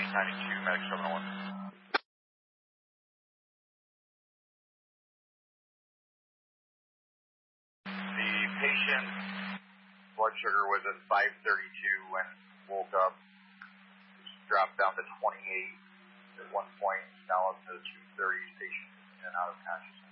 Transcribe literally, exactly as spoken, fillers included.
ninety-two, Medic seven oh one. The patient's blood sugar was at five thirty-two when woke up. It's dropped down to twenty-eight at one point, now up to two thirty. Patient in and out of consciousness.